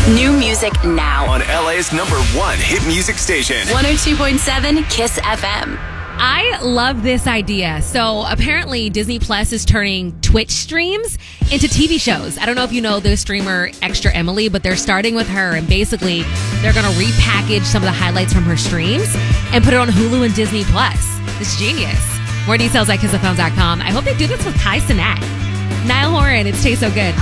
New music now. On LA's #1 hit music station. 102.7 Kiss FM. I love this idea. So apparently Disney Plus is turning Twitch streams into TV shows. I don't know if you know the streamer Extra Emily, but they're starting with her, and basically they're going to repackage some of the highlights from her streams and put it on Hulu and Disney Plus. It's genius. More details at kissfm.com. I hope they do this with Kai Cenat. Niall Horan, it tastes so good.